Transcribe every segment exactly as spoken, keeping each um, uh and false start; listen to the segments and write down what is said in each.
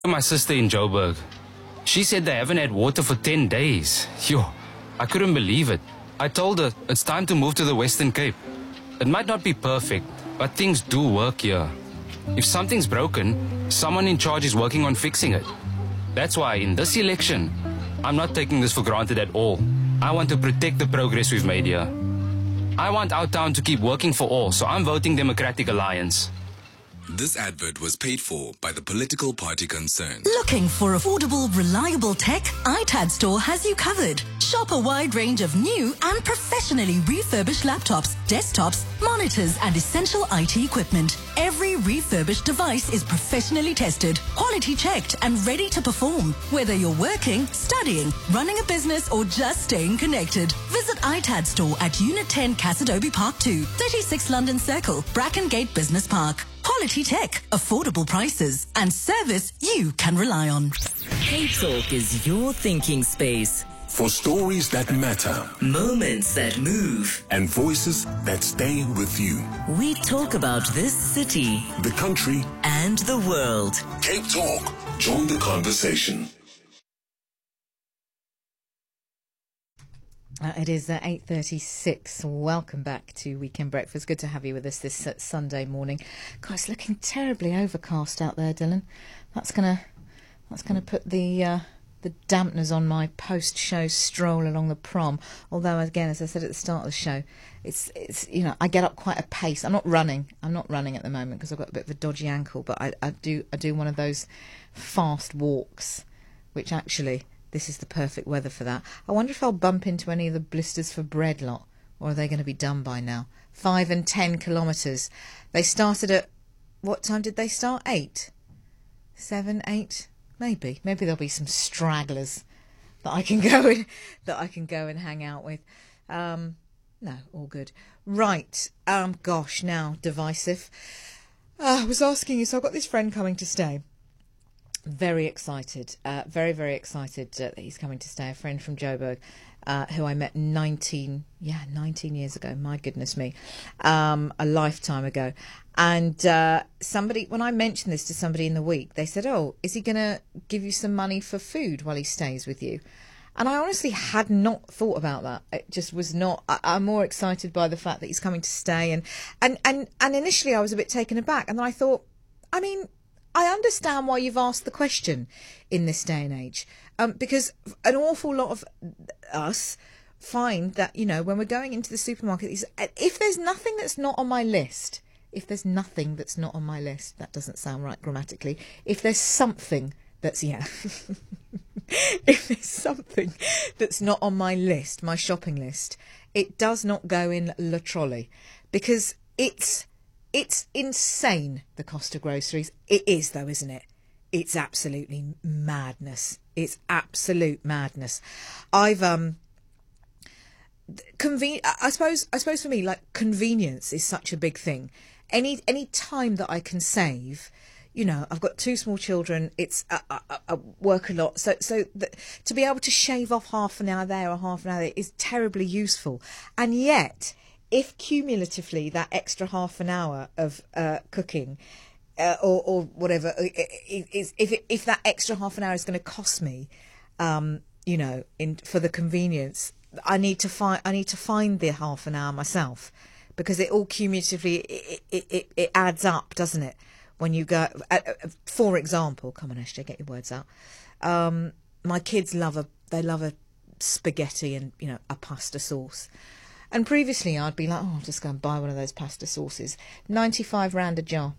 My sister in Joburg. She said they haven't had water for ten days. Yo, I couldn't believe it. I told her it's time to move to the Western Cape. It might not be perfect, but things do work here. If something's broken, someone in charge is working on fixing it. That's why in this election, I'm not taking this for granted at all. I want to protect the progress we've made here. I want our town to keep working for all, so I'm voting Democratic Alliance. This advert was paid for by the political party concerned. Looking for affordable, reliable tech? I T A D Store has you covered. Shop a wide range of new and professionally refurbished laptops, desktops, monitors and essential I T equipment. Every refurbished device is professionally tested, quality checked and ready to perform. Whether you're working, studying, running a business or just staying connected. Visit I T A D Store at Unit ten Cassidoby Park two, thirty-six London Circle, Brackengate Business Park. Quality tech, affordable prices, and service you can rely on. K-Talk is your thinking space. For stories that matter, moments that move, and voices that stay with you. We talk about this city, the country, and the world. Cape Talk. Join the conversation. Uh, it is uh, eight thirty-six. Welcome back to Weekend Breakfast. Good to have you with us this uh, Sunday morning. God, it's looking terribly overcast out there, Dylan. That's gonna that's gonna put the uh, the dampeners on my post-show stroll along the prom. Although, again, as I said at the start of the show, it's it's you know I get up quite a pace. I'm not running. I'm not running at the moment because I've got a bit of a dodgy ankle. But I, I do I do one of those fast walks, which actually. This is the perfect weather for that. I wonder if I'll bump into any of the blisters for bread lot, or are they going to be done by now? Five and ten kilometres. They started at, what time did they start? Eight? Seven, eight? Maybe. Maybe there'll be some stragglers that I can go and, that I can go and hang out with. Um, no, all good. Right. Um, gosh, now, divisive. Uh, I was asking you, so I've got this friend coming to stay. Very excited, uh, very, very excited uh, that he's coming to stay. A friend from Joburg, uh, who I met nineteen, yeah, nineteen years ago. My goodness me, um, a lifetime ago. And uh, somebody, when I mentioned this to somebody in the week, they said, "Oh, is he going to give you some money for food while he stays with you?" And I honestly had not thought about that. It just was not. I, I'm more excited by the fact that he's coming to stay, and and and and initially I was a bit taken aback, and then I thought, I mean. I understand why you've asked the question in this day and age, um, because an awful lot of us find that, you know, when we're going into the supermarket, if there's nothing that's not on my list, if there's nothing that's not on my list, that doesn't sound right grammatically, if there's something that's, yeah, if there's something that's not on my list, my shopping list, it does not go in La Trolley, because it's... It's insane, the cost of groceries. It is, though, isn't it? It's absolutely madness. It's absolute madness. I've um, conven. I suppose. I suppose for me, like convenience is such a big thing. Any any time that I can save, you know, I've got two small children. It's I, I, I work a lot, so so the, to be able to shave off half an hour there or half an hour there is terribly useful, and yet. If cumulatively that extra half an hour of uh, cooking uh, or, or whatever is, if it, if that extra half an hour is going to cost me, um, you know, in for the convenience, I need to find I need to find the half an hour myself, because it all cumulatively it it, it, it adds up, doesn't it? When you go, uh, for example, come on, S J, get your words out. Um, my kids love a they love a spaghetti and you know a pasta sauce. And previously I'd be like, oh, I'll just go and buy one of those pasta sauces. ninety-five rand a jar.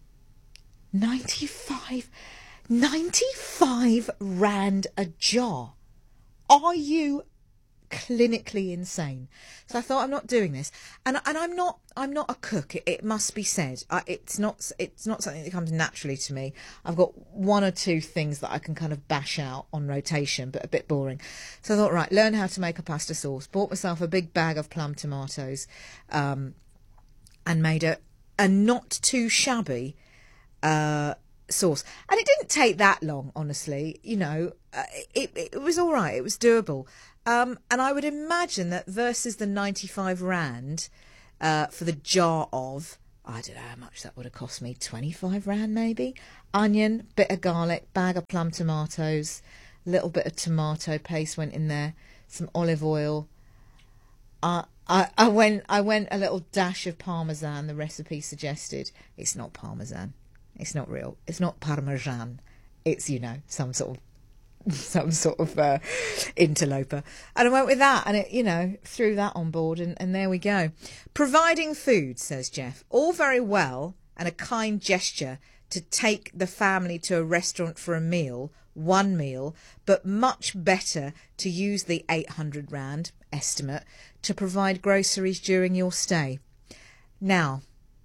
ninety-five, ninety-five rand a jar. Are you clinically insane? So I thought, I'm not doing this. And and I'm not I'm not a cook, it, it must be said. I, it's not it's not something that comes naturally to me. I've got one or two things that I can kind of bash out on rotation, but a bit boring. So I thought, right, learn how to make a pasta sauce. Bought myself a big bag of plum tomatoes, um, and made a, a not too shabby uh, sauce. And it didn't take that long, honestly. You know, uh, it, it was all right. It was doable. Um, and I would imagine that versus the ninety-five rand uh, for the jar of, I don't know how much that would have cost me, twenty-five rand maybe. Onion, bit of garlic, bag of plum tomatoes, little bit of tomato paste went in there, some olive oil. Uh, I, I went I went a little dash of parmesan, the recipe suggested. It's not parmesan. It's not real. It's not parmesan. It's, you know, some sort of some sort of uh, interloper. And I went with that, and it, you know, threw that on board, and, and there we go. Providing food, says Jeff, all very well, and a kind gesture to take the family to a restaurant for a meal, one meal, but much better to use the eight hundred rand estimate to provide groceries during your stay. Now,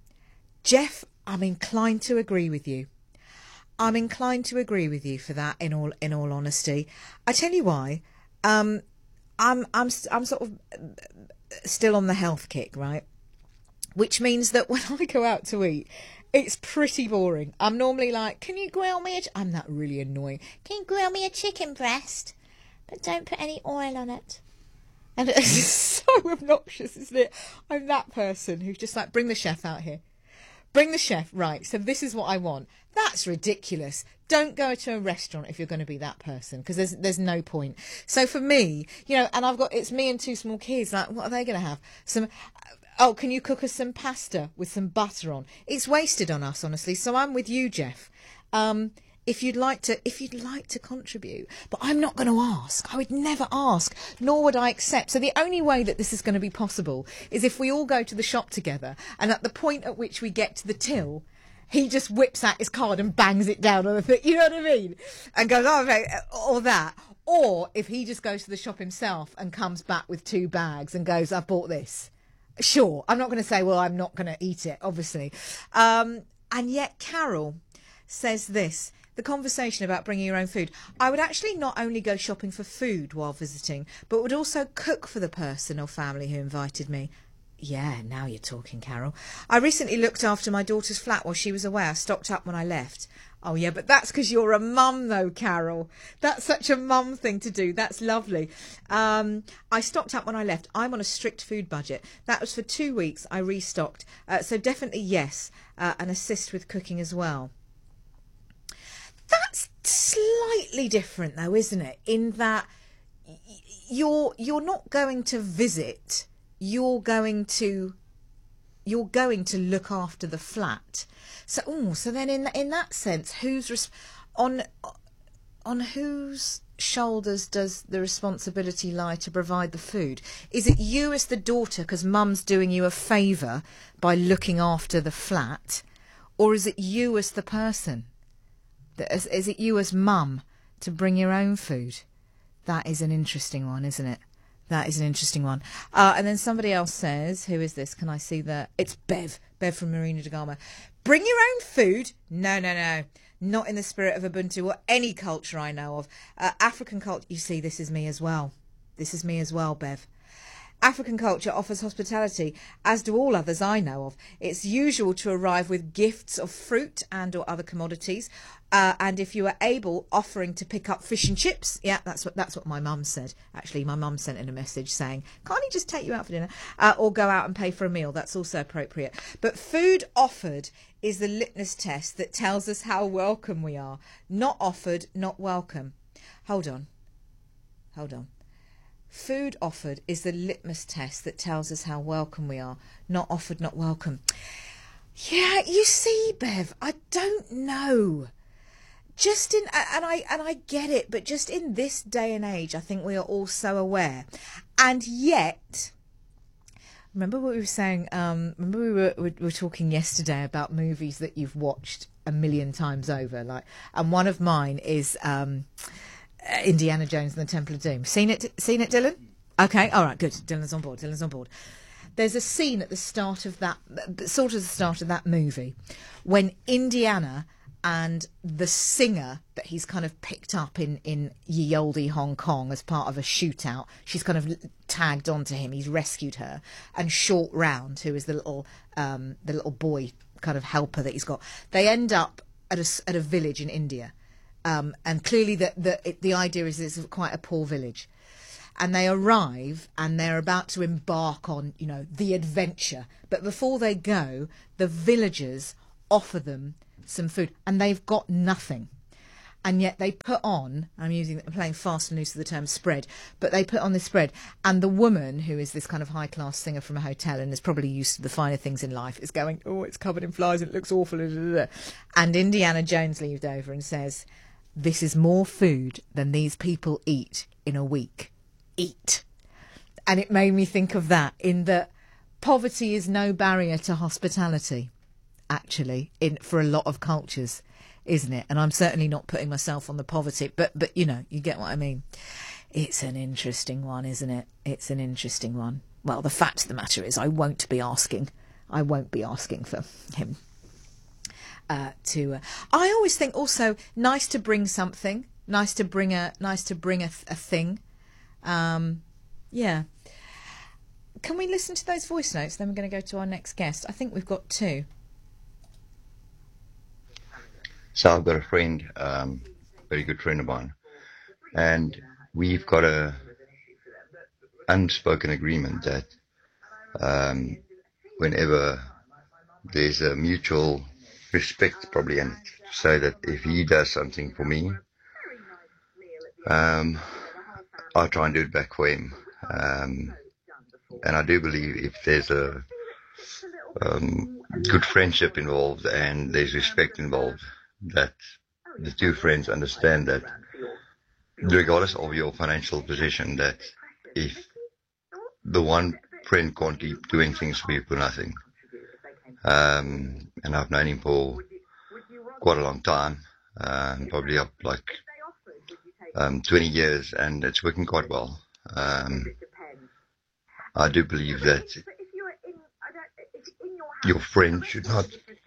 Jeff, I'm inclined to agree with you. I'm inclined to agree with you for that. In all, in all honesty, I tell you why. Um, I'm, I'm, I'm sort of still on the health kick, right? Which means that when I go out to eat, it's pretty boring. I'm normally like, "Can you grill me a?" Ch-? I'm that really annoying. "Can you grill me a chicken breast, but don't put any oil on it?" And it's so obnoxious, isn't it? I'm that person who's just like, "Bring the chef out here. Bring the chef, right, so this is what I want." That's ridiculous. Don't go to a restaurant if you're going to be that person, because there's there's no point. So for me, you know, and I've got, it's me and two small kids, like, what are they going to have? Some, oh, can you cook us some pasta with some butter on? It's wasted on us, honestly. So I'm with you, Jeff. Um, if you'd like to, if you'd like to contribute, but I'm not going to ask. I would never ask, nor would I accept. So the only way that this is going to be possible is if we all go to the shop together, and at the point at which we get to the till, he just whips out his card and bangs it down on the thing. You know what I mean? And goes, "Oh, okay," or that. Or if he just goes to the shop himself and comes back with two bags and goes, "I've bought this." Sure, I'm not going to say, well, I'm not going to eat it, obviously. Um, and yet Carol says this, the conversation about bringing your own food. "I would actually not only go shopping for food while visiting, but would also cook for the person or family who invited me." Yeah, now you're talking, Carol. "I recently looked after my daughter's flat while she was away. I stocked up when I left." Oh, yeah, but that's because you're a mum, though, Carol. That's such a mum thing to do. That's lovely. Um, "I stocked up when I left. I'm on a strict food budget. That was for two weeks. I restocked. Uh, so definitely yes, uh, and assist with cooking as well." That's slightly different, though, isn't it? In that y- you're you're not going to visit. You're going to you're going to look after the flat. So, oh, so then in in that sense, who's res- on on whose shoulders does the responsibility lie to provide the food? Is it you as the daughter because mum's doing you a favour by looking after the flat, or is it you as the person? Is, is it you as mum to bring your own food? That is an interesting one, isn't it? That is an interesting one. Uh, and then somebody else says, who is this? Can I see the... It's Bev. Bev from Marina de Gama. "Bring your own food? No, no, no. Not in the spirit of Ubuntu or any culture I know of. Uh, African culture..." You see, this is me as well. This is me as well, Bev. "African culture offers hospitality, as do all others I know of. It's usual to arrive with gifts of fruit and or other commodities. Uh, and if you are able, offering to pick up fish and chips." Yeah, that's what that's what my mum said. Actually, my mum sent in a message saying, "Can't he just take you out for dinner?" Uh, or go out and pay for a meal. That's also appropriate. But food offered is the litmus test that tells us how welcome we are. Not offered, not welcome. Hold on. Hold on. Food offered is the litmus test that tells us how welcome we are. Not offered, not welcome. Yeah, you see, Bev, I don't know. Just in, and I and I get it, but just in this day and age, I think we are all so aware. And yet, remember what we were saying, um, remember we were, we were talking yesterday about movies that you've watched a million times over, like, and one of mine is... Um, Uh, Indiana Jones and the Temple of Doom. Seen it, seen it, Dylan? Okay, all right, good. Dylan's on board. Dylan's on board. There's a scene at the start of that, sort of the start of that movie, when Indiana and the singer that he's kind of picked up in in ye olde Hong Kong as part of a shootout, she's kind of tagged onto him. He's rescued her, and Short Round, who is the little um, the little boy kind of helper that he's got, they end up at a at a village in India. Um, and clearly the, the, it, the idea is it's quite a poor village. and they arrive and they're about to embark on, you know, the adventure. But before they go, the villagers offer them some food and they've got nothing. And yet they put on, I'm using, I'm playing fast and loose with the term spread, but they put on this spread. And the woman, who is this kind of high-class singer from a hotel and is probably used to the finer things in life, is going, oh, it's covered in flies and it looks awful. And Indiana Jones leaned over and says, this is more food than these people eat in a week. Eat. And it made me think of that, in that poverty is no barrier to hospitality, actually, in for a lot of cultures. Isn't it? And I'm certainly not putting myself on the poverty, but, but you know, you get what I mean. It's an interesting one, isn't it? It's an interesting one. Well, the fact of the matter is I won't be asking. I won't be asking for him uh, to... Uh, I always think also nice to bring something, nice to bring a, nice to bring a, a thing. Um, yeah. Can we listen to those voice notes? Then we're going to go to our next guest. I think we've got two. So I've got a friend, um, very good friend of mine, and we've got a unspoken agreement that um, whenever there's a mutual respect, probably, and say that if he does something for me, um, I'll try and do it back for him. Um, and I do believe if there's a um, good friendship involved and there's respect involved, that the two friends understand that regardless of your financial position, that if the one friend can't keep doing things for you for nothing, um, and I've known him for quite a long time, um, probably up like um, twenty years, and it's working quite well. Um, I do believe that your friend should not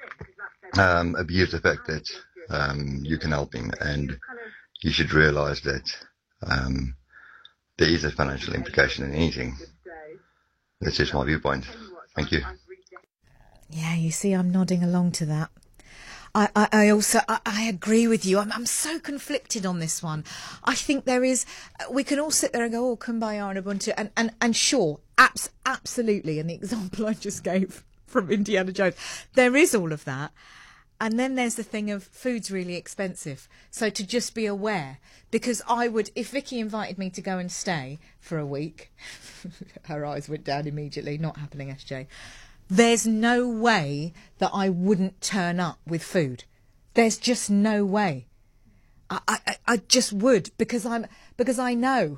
Um, abuse the fact that um, you can help him, and you should realise that um, there is a financial implication in anything. That's just my viewpoint. Thank you. Yeah, you see, I'm nodding along to that. I, I, I also, I, I agree with you. I'm, I'm so conflicted on this one. I think there is, we can all sit there and go, oh, kumbaya and Ubuntu, and, and, and sure, abs- absolutely. And the example I just gave from Indiana Jones, there is all of that. And then there's the thing of food's really expensive. So to just be aware, because I would, if Vicky invited me to go and stay for a week, her eyes went down immediately, not happening, S J. There's no way that I wouldn't turn up with food. There's just no way. I, I, I just would, because I'm, because I know,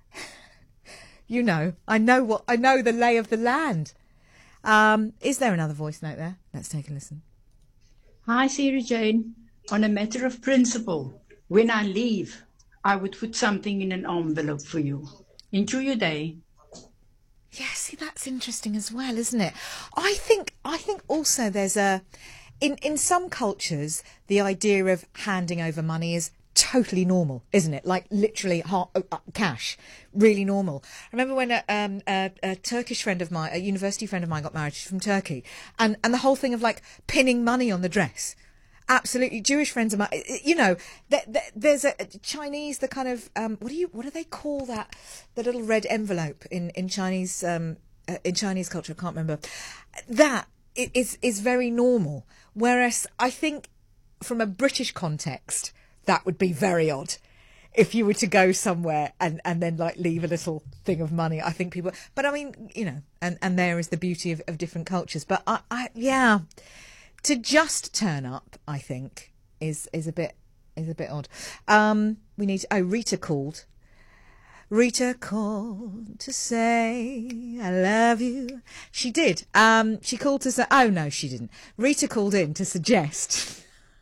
you know, I know what, I know the lay of the land. Um, is there another voice note there? Let's take a listen. Hi, Sarah Jane. On a matter of principle, when I leave, I would put something in an envelope for you. Enjoy your day. Yeah, see, that's interesting as well, isn't it? I think, I think also there's a, in, in some cultures, the idea of handing over money is totally normal, isn't it? Like literally hard, uh, cash, really normal. I remember when a, um, a, a Turkish friend of mine, a university friend of mine got married. She's from Turkey, and, and the whole thing of like pinning money on the dress. Absolutely. Jewish friends of mine, you know, there, there, there's a Chinese, the kind of, um, what do you, what do they call that? The little red envelope in, in Chinese, um, uh, in Chinese culture. I can't remember. That is, is very normal. Whereas I think from a British context, that would be very odd if you were to go somewhere and, and then like leave a little thing of money. I think people, but I mean, you know, and, and there is the beauty of, of different cultures. But I, I, yeah, to just turn up, I think is, is a bit, is a bit odd. Um, we need, oh, Rita called. Rita called to say, I love you. She did. Um, she called to say, oh no, she didn't. Rita called in to suggest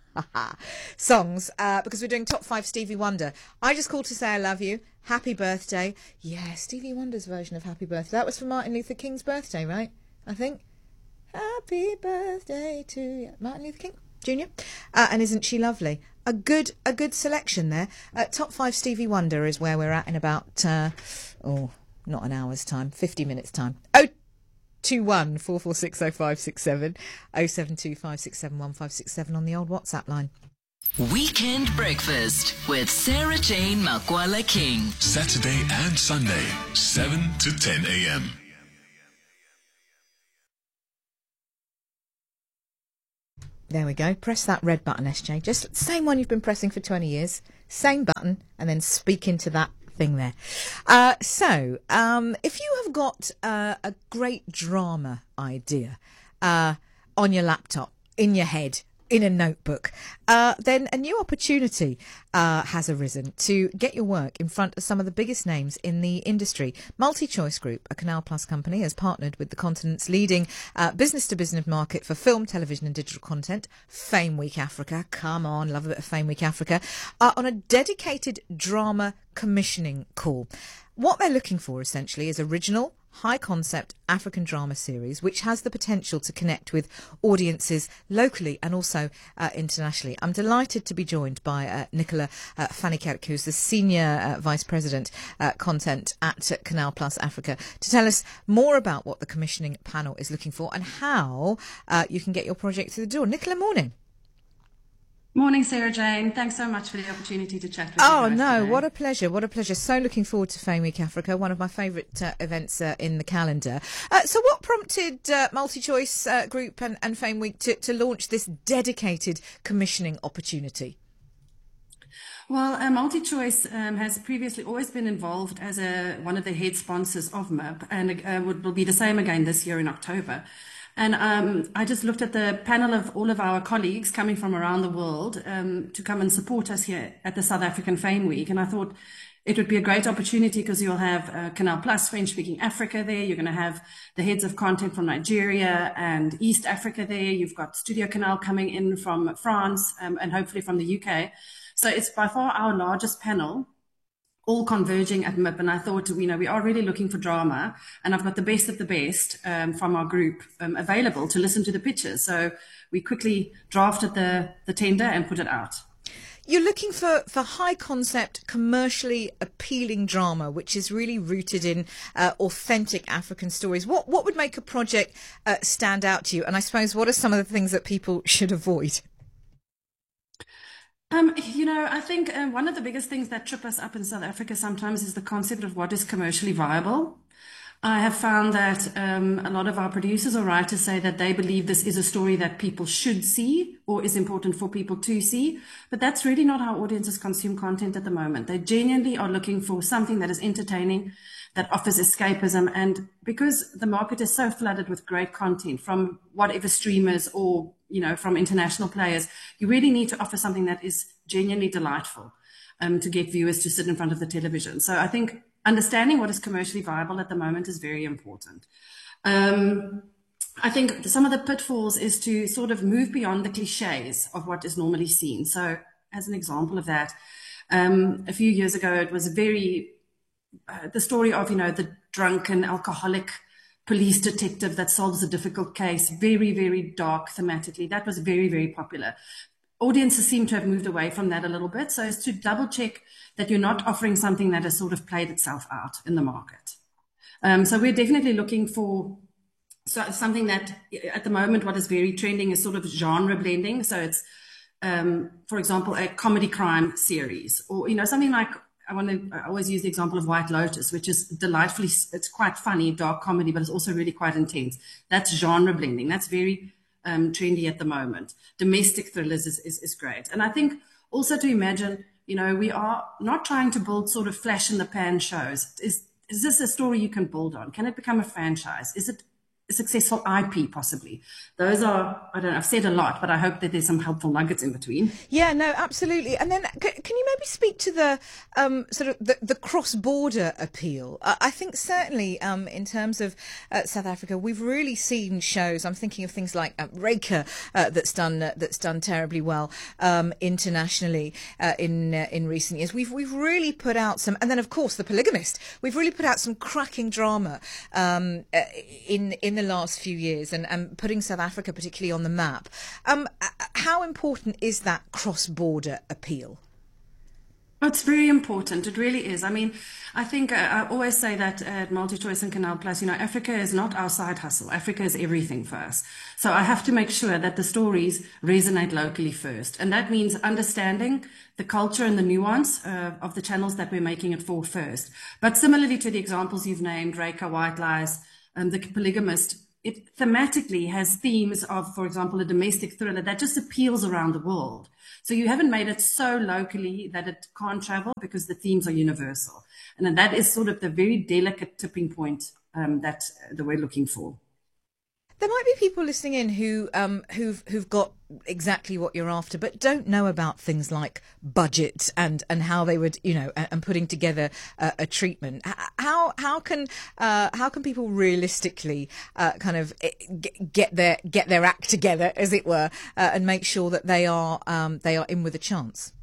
songs, uh, because we're doing top five Stevie Wonder. I just called to say I love you. Happy birthday. Yeah, Stevie Wonder's version of Happy Birthday. That was for Martin Luther King's birthday, right? I think. Happy birthday to you. Martin Luther King Junior Uh, and isn't she lovely? A good, a good selection there. Uh, top five Stevie Wonder is where we're at in about, uh, oh, not an hour's time, fifty minutes time. Oh, two one four four six oh five six seven oh seven two five six seven one five six seven on the old WhatsApp line. Weekend Breakfast with Sarah Jane Makwala King. Saturday and Sunday, seven to ten a.m. There we go. Press that red button, S J. Just same one you've been pressing for twenty years. Same button, and then speak into that thing there. Uh, so, um, if you have got uh, a great drama idea uh, on your laptop, in your head, in a notebook, uh, then a new opportunity uh, has arisen to get your work in front of some of the biggest names in the industry. MultiChoice Group, a Canal Plus company, has partnered with the continent's leading uh, business-to-business market for film, television and digital content, Fame Week Africa. Come on, love a bit of Fame Week Africa. Uh, on a dedicated drama commissioning call. What they're looking for, essentially, is original, high-concept African drama series, which has the potential to connect with audiences locally and also uh, internationally. I'm delighted to be joined by uh, Nicola uh, Fanikerk, who's the Senior uh, Vice President uh, Content at uh, Canal Plus Africa, to tell us more about what the commissioning panel is looking for and how uh, you can get your project through the door. Nicola, morning. Morning, Sarah Jane. Thanks so much for the opportunity to chat with oh, you. Oh, no, today. what a pleasure. What a pleasure. So looking forward to Fame Week Africa, one of my favourite uh, events uh, in the calendar. Uh, so what prompted uh, MultiChoice uh, Group and, and Fame Week to, to launch this dedicated commissioning opportunity? Well, uh, MultiChoice um, has previously always been involved as a, one of the head sponsors of M I P, and uh, would, will be the same again this year in October. And um, I just looked at the panel of all of our colleagues coming from around the world um, to come and support us here at the South African Fame Week. And I thought it would be a great opportunity because you'll have uh, Canal Plus French-speaking Africa there. You're going to have the heads of content from Nigeria and East Africa there. You've got Studio Canal coming in from France um, and hopefully from the U K. So it's by far our largest panel, all converging at M I P, and I thought, you know, we are really looking for drama, and I've got the best of the best um, from our group um, available to listen to the pitches. So we quickly drafted the, the tender and put it out. You're looking for, for high concept, commercially appealing drama, which is really rooted in uh, authentic African stories. What what would make a project uh, stand out to you? And I suppose, what are some of the things that people should avoid? Um, you know, I think uh, one of the biggest things that trip us up in South Africa sometimes is the concept of what is commercially viable. I have found that um, a lot of our producers or writers say that they believe this is a story that people should see or is important for people to see. But that's really not how audiences consume content at the moment. They genuinely are looking for something that is entertaining, that offers escapism. And because the market is so flooded with great content from whatever streamers or, you know, from international players, you really need to offer something that is genuinely delightful um, to get viewers to sit in front of the television. So I think understanding what is commercially viable at the moment is very important. Um, I think some of the pitfalls is to sort of move beyond the cliches of what is normally seen. So as an example of that, um, a few years ago, it was very, uh, the story of, you know, the drunken alcoholic police detective that solves a difficult case, very, very dark thematically. That was very, very popular. Audiences seem to have moved away from that a little bit. So it's to double check that you're not offering something that has sort of played itself out in the market. Um, so we're definitely looking for so something that at the moment, what is very trending is sort of genre blending. So it's, um, for example, a comedy crime series, or, you know, something like, I want to I always use the example of White Lotus, which is delightfully, it's quite funny, dark comedy, but it's also really quite intense. That's genre blending. That's very um, trendy at the moment. Domestic thrillers is, is, is great. And I think also to imagine, you know, we are not trying to build sort of flash in the pan shows. Is, is this a story you can build on? Can it become a franchise? Is it a successful I P possibly? Those are, I don't know, I've said a lot, but I hope that there's some helpful nuggets in between. Yeah, no, absolutely. And then c- can you maybe speak to the um, sort of the, the cross-border appeal? Uh, I think certainly um, in terms of uh, South Africa, we've really seen shows. I'm thinking of things like uh, Reka uh, that's done uh, that's done terribly well um, internationally uh, in uh, in recent years. We've we've really put out some, and then of course The Polygamist. We've really put out some cracking drama um, uh, in in the last few years, and, and putting South Africa particularly on the map. Um, how important is that cross-border appeal? It's very important. It really is. I mean, I think uh, I always say that at MultiChoice and Canal Plus, you know, Africa is not our side hustle. Africa is everything for us. So I have to make sure that the stories resonate locally first. And that means understanding the culture and the nuance uh, of the channels that we're making it for first. But similarly to the examples you've named, Reka, White Lies, and The Polygamist, it thematically has themes of, for example, a domestic thriller that just appeals around the world. So you haven't made it so locally that it can't travel because the themes are universal. And then that is sort of the very delicate tipping point um, that, that we're looking for. There might be people listening in who um, who've who've got exactly what you're after, but don't know about things like budget and, and how they would, you know, and, and putting together a, a treatment. How how can uh, how can people realistically uh, kind of get their get their act together, as it were, uh, and make sure that they are um, they are in with a chance?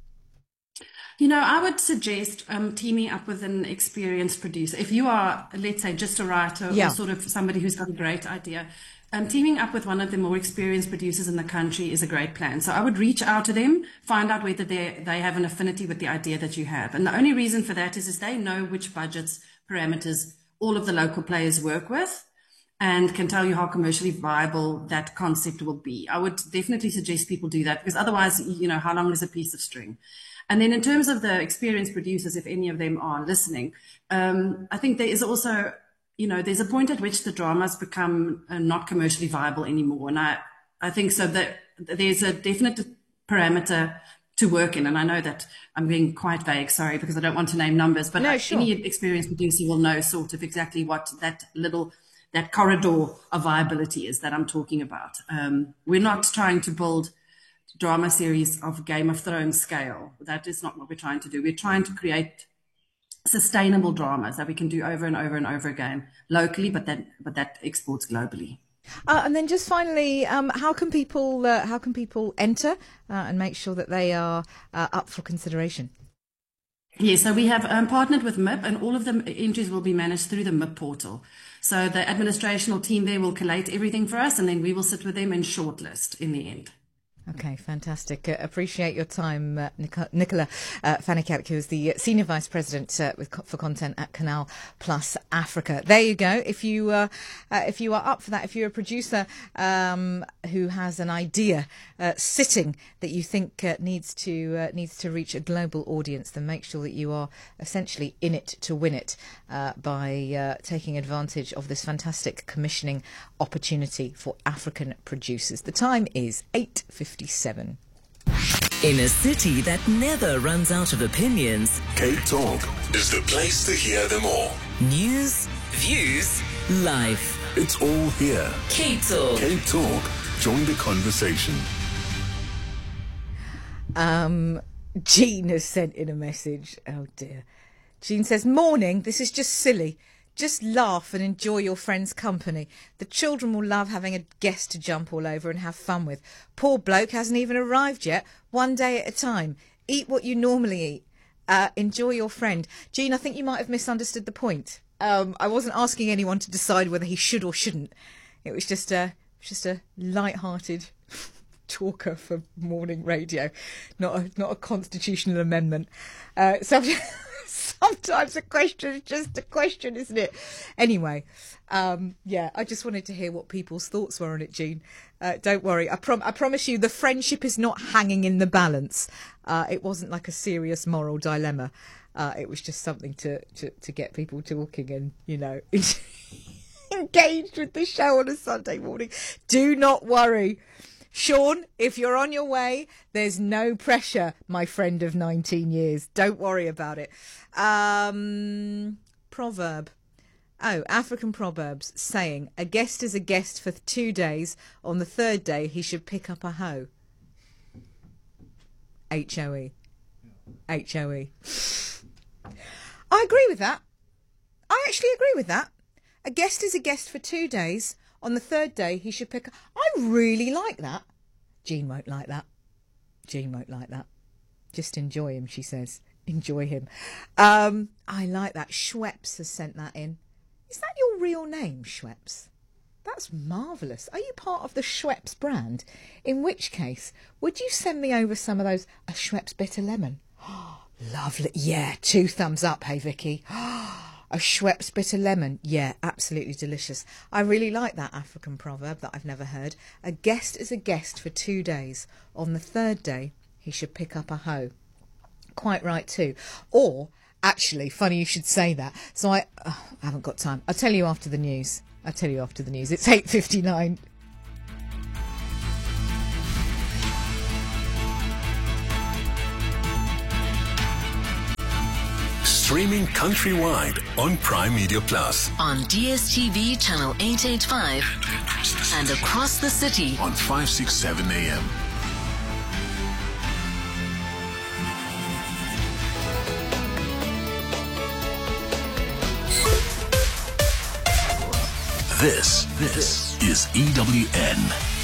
You know, I would suggest um, teaming up with an experienced producer. If you are, let's say, just a writer yeah. or sort of somebody who's got a great idea, um, teaming up with one of the more experienced producers in the country is a great plan. So I would reach out to them, find out whether they they have an affinity with the idea that you have. And the only reason for that is, is they know which budgets, parameters all of the local players work with, and can tell you how commercially viable that concept will be. I would definitely suggest people do that, because otherwise, you know, how long is a piece of string? And then in terms of the experienced producers, if any of them are listening, um, I think there is also, you know, there's a point at which the dramas become uh, not commercially viable anymore. And I, I think so that there's a definite parameter to work in. And I know that I'm being quite vague, sorry, because I don't want to name numbers, but no, sure. any experienced producer will know sort of exactly what that little, that corridor of viability is that I'm talking about. Um, we're not trying to build drama series of Game of Thrones scale. That is not what we're trying to do. We're trying to create sustainable dramas that we can do over and over and over again locally, but that but that exports globally. Uh, and then just finally, um, how can people uh, how can people enter uh, and make sure that they are uh, up for consideration? Yeah, so we have um, partnered with M I P, and all of the entries will be managed through the M I P portal. So the administrational team there will collate everything for us, and then we will sit with them and shortlist in the end. Okay, fantastic. Uh, appreciate your time, uh, Nic- Nicola uh, Van-Niekerk, who is the Senior Vice President uh, with, for Content at Canal Plus Africa. There you go. If you uh, uh, if you are up for that, if you're a producer um, who has an idea uh, sitting that you think uh, needs to uh, needs to reach a global audience, then make sure that you are essentially in it to win it uh, by uh, taking advantage of this fantastic commissioning opportunity for African producers. The time is eight fifty-seven. In a city that never runs out of opinions, Cape Talk is the place to hear them all. news, views, life. It's all here. Cape Talk. Cape Talk. Join the conversation. Um, Jean has sent in a message. Oh dear. Jean says, "Morning, this is just silly. Just laugh and enjoy your friend's company. The children will love having a guest to jump all over and have fun with. Poor bloke hasn't even arrived yet. One day at a time. Eat what you normally eat. Uh, enjoy your friend." Jean, I think you might have misunderstood the point. Um, I wasn't asking anyone to decide whether he should or shouldn't. It was just a, just a light-hearted talker for morning radio, not a, not a constitutional amendment. Uh, subject... Sometimes a question is just a question, isn't it? Anyway, um, yeah, I just wanted to hear what people's thoughts were on it, Jean. Uh, don't worry. I, prom- I promise you the friendship is not hanging in the balance. Uh, it wasn't like a serious moral dilemma. Uh, it was just something to, to, to get people talking and, you know, engaged with the show on a Sunday morning. Do not worry. Sean, if you're on your way, there's no pressure, my friend of nineteen years. Don't worry about it. Um, proverb. Oh, African proverbs saying, a guest is a guest for two days. On the third day, he should pick up a hoe. H O E. H O E. I agree with that. I actually agree with that. A guest is a guest for two days. On the third day, he should pick up... I really like that. Jean won't like that. Jean won't like that. Just enjoy him, she says. Enjoy him. Um, I like that. Schweppes has sent that in. Is that your real name, Schweppes? That's marvellous. Are you part of the Schweppes brand? In which case, would you send me over some of those... A Schweppes Bitter Lemon? Lovely. Yeah, two thumbs up, hey Vicky. A Schweppes bitter lemon. Yeah, absolutely delicious. I really like that African proverb that I've never heard. A guest is a guest for two days. On the third day, he should pick up a hoe. Quite right too. Or, actually, funny you should say that. So I, oh, I haven't got time. I'll tell you after the news. I'll tell you after the news. It's eight fifty-nine. Streaming countrywide on Prime Media Plus. On D S T V channel eight eighty-five and across the city on five sixty-seven A M. This, this is E W N.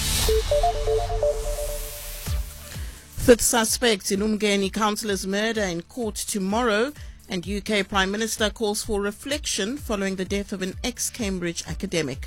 Fifth suspect in Umgeni councillor's murder in court tomorrow, and U K Prime Minister calls for reflection following the death of an ex-Cambridge academic.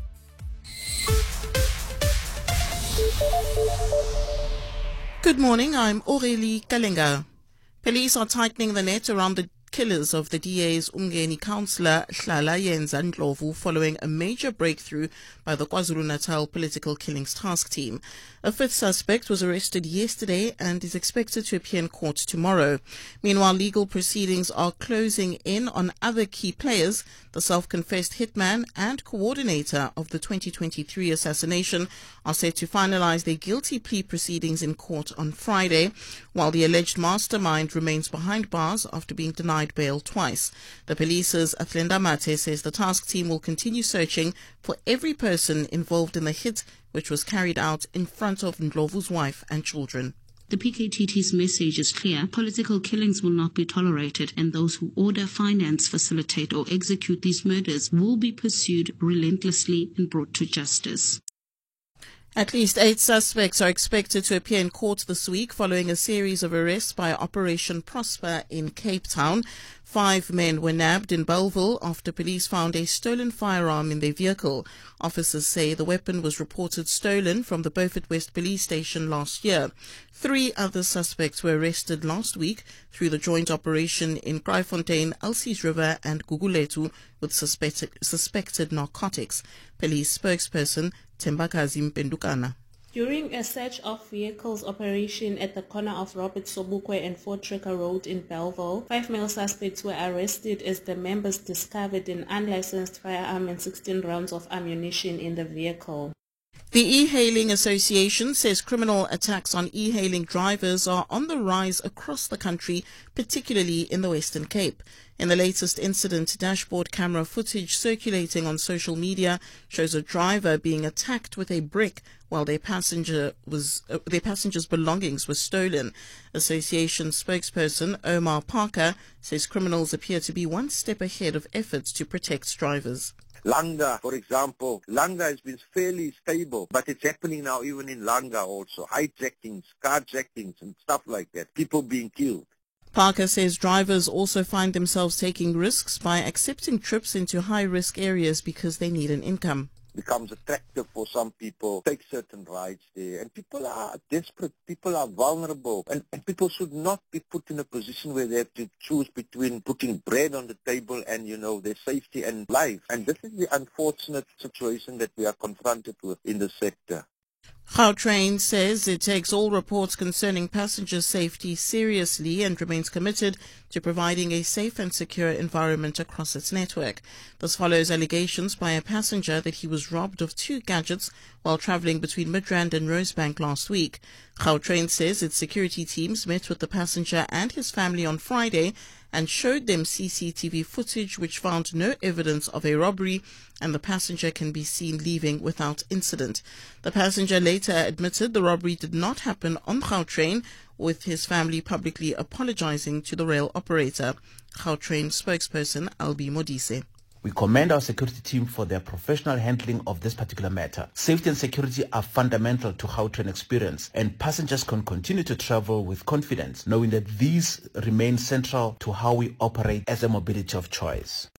Good morning, I'm Aurélie Kalenga. Police are tightening the net around the killers of the D A's Umgeni councillor Hlala Yenza Ndlovu following a major breakthrough by the KwaZulu-Natal Political Killings Task Team. A fifth suspect was arrested yesterday and is expected to appear in court tomorrow. Meanwhile, legal proceedings are closing in on other key players. The self-confessed hitman and coordinator of the twenty twenty-three assassination are set to finalize their guilty plea proceedings in court on Friday, while the alleged mastermind remains behind bars after being denied bail twice. The police's Athlenda Mate says the task team will continue searching for every person involved in the hit, which was carried out in front of Ndlovu's wife and children. The P K T T's message is clear. Political killings will not be tolerated, and those who order, finance, facilitate or execute these murders will be pursued relentlessly and brought to justice. At least eight suspects are expected to appear in court this week following a series of arrests by Operation Prosper in Cape Town. Five men were nabbed in Bellville after police found a stolen firearm in their vehicle. Officers say the weapon was reported stolen from the Beaufort West police station last year. Three other suspects were arrested last week through the joint operation in Kraaifontein, Elsies River and Guguletu with suspected, suspected narcotics. Police spokesperson Tembakazi Mpendukana. During a search of vehicles operation at the corner of Robert Sobukwe and Fort Trekker Road in Bellville, five male suspects were arrested as the members discovered an unlicensed firearm and sixteen rounds of ammunition in the vehicle. The E-Hailing Association says criminal attacks on e-hailing drivers are on the rise across the country, particularly in the Western Cape. In the latest incident, dashboard camera footage circulating on social media shows a driver being attacked with a brick while their passenger was uh, their passenger's belongings were stolen. Association spokesperson Omar Parker says criminals appear to be one step ahead of efforts to protect drivers. Langa, for example, Langa has been fairly stable, but it's happening now even in Langa also. Hijackings, carjackings and stuff like that. People being killed. Parker says drivers also find themselves taking risks by accepting trips into high-risk areas because they need an income. Becomes attractive for some people, take certain rides there, and people are desperate, people are vulnerable, and, and people should not be put in a position where they have to choose between putting bread on the table and, you know, their safety and life. And this is the unfortunate situation that we are confronted with in the sector. Gautrain says it takes all reports concerning passenger safety seriously and remains committed to providing a safe and secure environment across its network. This follows allegations by a passenger that he was robbed of two gadgets while travelling between Midrand and Rosebank last week. Gautrain says its security teams met with the passenger and his family on Friday and showed them C C T V footage which found no evidence of a robbery, and the passenger can be seen leaving without incident. The passenger later admitted the robbery did not happen on Gautrain, with his family publicly apologizing to the rail operator. Gautrain spokesperson Albi Modise. We commend our security team for their professional handling of this particular matter. Safety and security are fundamental to Gautrain experience, and passengers can continue to travel with confidence, knowing that these remain central to how we operate as a mobility of choice.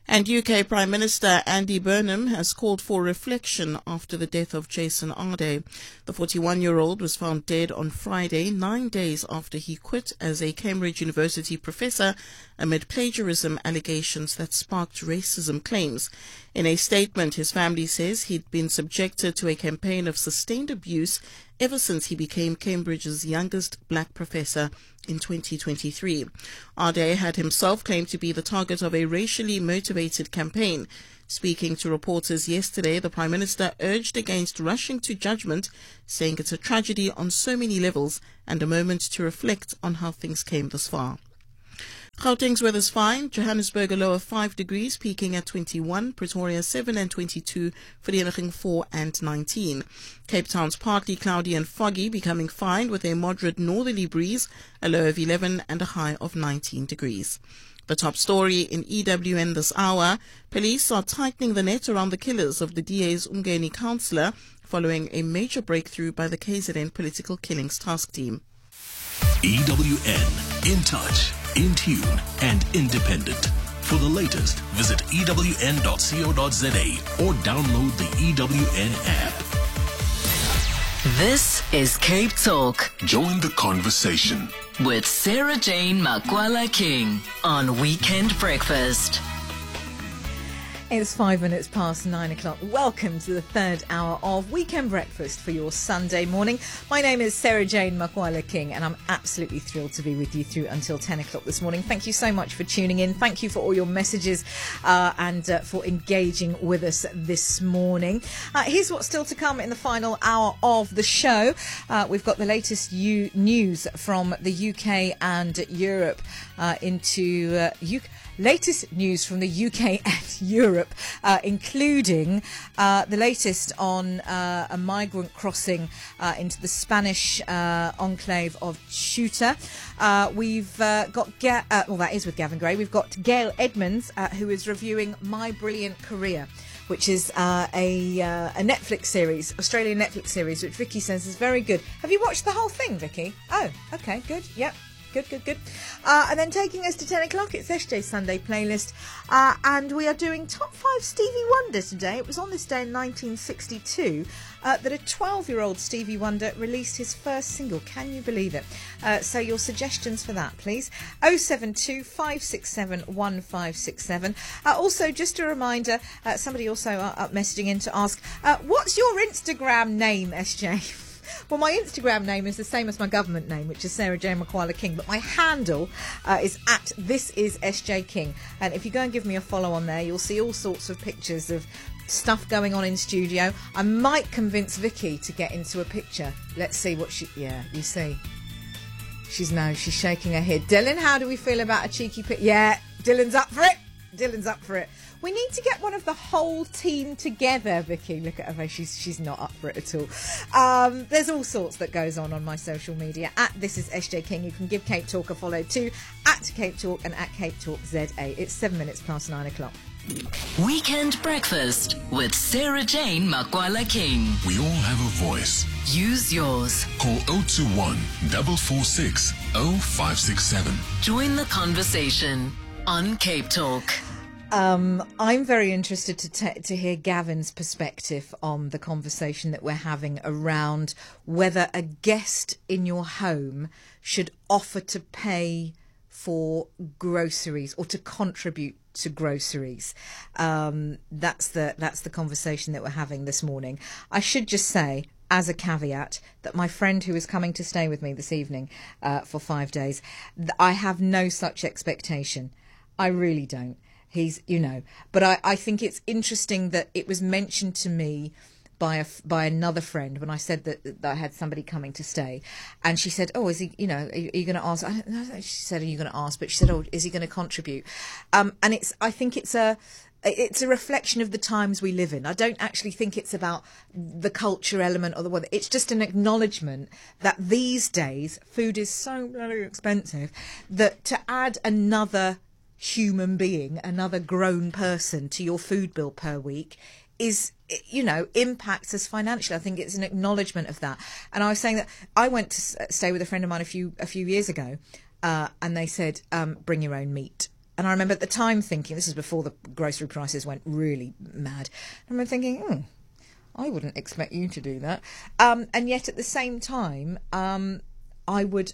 And U K Prime Minister Andy Burnham has called for reflection after the death of Jason Arde. The forty-one-year-old was found dead on Friday, nine days after he quit as a Cambridge University professor amid plagiarism allegations that sparked racism claims. In a statement, his family says he'd been subjected to a campaign of sustained abuse ever since he became Cambridge's youngest black professor in twenty twenty-three. Arde had himself claimed to be the target of a racially motivated campaign. Speaking to reporters yesterday, the Prime Minister urged against rushing to judgment, saying it's a tragedy on so many levels and a moment to reflect on how things came this far. Gauteng's weather's fine. Johannesburg a low of five degrees, peaking at twenty-one. Pretoria seven and twenty-two. Vereeniging four and nineteen. Cape Town's partly cloudy and foggy, becoming fine with a moderate northerly breeze, a low of eleven and a high of nineteen degrees. The top story in E W N this hour: police are tightening the net around the killers of the D A's Umgeni councillor following a major breakthrough by the K Z N Political Killings Task Team. E W N, in touch, in tune, and independent. For the latest, visit E W N dot co dot za or download the E W N app. This is Cape Talk Join the conversation with Sarah Jane Makwala King on Weekend Breakfast. It's five minutes past nine o'clock. Welcome to the third hour of Weekend Breakfast for your Sunday morning. My name is Sarah Jane Makwala King, and I'm absolutely thrilled to be with you through until ten o'clock this morning. Thank you so much for tuning in. Thank you for all your messages uh, and uh, for engaging with us this morning. Uh, here's what's still to come in the final hour of the show. Uh, we've got the latest U- news from the U K and Europe uh, into uh, U K. Latest news from the U K and Europe, uh, including uh, the latest on uh, a migrant crossing uh, into the Spanish uh, enclave of Ceuta. Uh, we've uh, got, Ga- uh, well, that is with Gavin Gray. We've got Gail Edmonds, uh, who is reviewing My Brilliant Career, which is uh, a, uh, a Netflix series, Australian Netflix series, which Vicky says is very good. Have you watched the whole thing, Vicky? Oh, okay, good, yep. Good, good, good. Uh, and then taking us to ten o'clock, it's S J's Sunday Playlist. Uh, and we are doing Top five Stevie Wonder today. It was on this day in nineteen sixty-two uh, that a twelve-year-old Stevie Wonder released his first single. Can you believe it? Uh, so your suggestions for that, please. oh seven two, five six seven, one five six seven. Uh, also, just a reminder, uh, somebody also uh, up messaging in to ask, uh, what's your Instagram name, S J? Well, my Instagram name is the same as my government name, which is Sarah Jane Makwala King, but my handle uh, is at This Is S J King. And if you go and give me a follow on there, you'll see all sorts of pictures of stuff going on in studio. I might convince Vicky to get into a picture. Let's see what she... Yeah, you see. She's no, she's shaking her head. Dylan, how do we feel about a cheeky pic? Yeah, Dylan's up for it. Dylan's up for it. We need to get one of the whole team together, Vicky. Look at her face. She's, she's not up for it at all. Um, there's all sorts that goes on on my social media. At This Is S J King. You can give Cape Talk a follow too. At Cape Talk and at Cape Talk Z A. It's seven minutes past nine o'clock. Weekend Breakfast with Sarah Jane Makwala King. We all have a voice. Use yours. Call oh two one, four four six, oh five six seven. Join the conversation on Cape Talk. Um, I'm very interested to te- to hear Gavin's perspective on the conversation that we're having around whether a guest in your home should offer to pay for groceries or to contribute to groceries. Um, that's the that's the conversation that we're having this morning. I should just say, as a caveat, that my friend who is coming to stay with me this evening uh, for five days, th- I have no such expectation. I really don't. He's, you know, but I, I think it's interesting that it was mentioned to me by a, by another friend when I said that, that I had somebody coming to stay, and she said, "Oh, is he? You know, are you, you going to ask?" I don't know. She said, "Are you going to ask?" But she said, "Oh, is he going to contribute?" Um, and it's, I think it's a. It's a reflection of the times we live in. I don't actually think it's about the culture element or the weather. It's just an acknowledgement that these days food is so bloody expensive that to add another human being, another grown person to your food bill per week is, you know, impacts us financially. I think it's an acknowledgement of that. And I was saying that I went to stay with a friend of mine a few a few years ago, uh, and they said, um, bring your own meat. And I remember at the time thinking, this is before the grocery prices went really mad. I remember thinking, hmm, I wouldn't expect you to do that. Um, and yet at the same time, um, I would,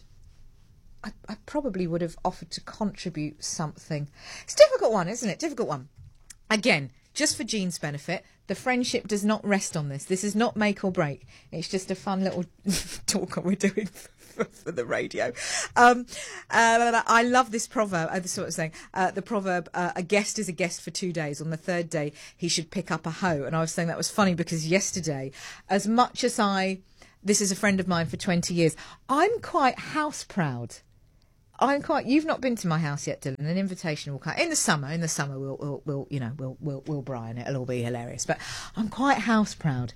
I, I probably would have offered to contribute something. It's a difficult one, isn't it? Difficult one. Again, just for Jean's benefit, the friendship does not rest on this. This is not make or break. It's just a fun little talk we're doing for, for the radio. Um, uh, I love this proverb. Uh, this is what I'm saying. Uh, the proverb, uh, a guest is a guest for two days. On the third day, he should pick up a hoe. And I was saying that was funny because yesterday, as much as I, this is a friend of mine for twenty years, I'm quite house proud. I'm quite. You've not been to my house yet, Dylan. An invitation will come in the summer. In the summer, we'll, we'll, we'll you know, we'll, we'll, we'll Brian it. It'll all be hilarious. But I'm quite house proud.